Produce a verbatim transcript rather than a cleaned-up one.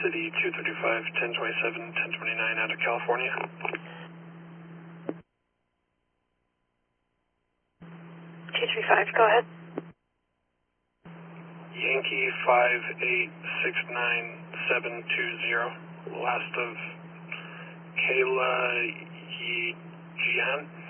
City two thirty-five, ten twenty-seven, ten twenty-nine out of California. two three five, go ahead. Yankee five eight six nine seven two zero, last of Kayla Yi Jian.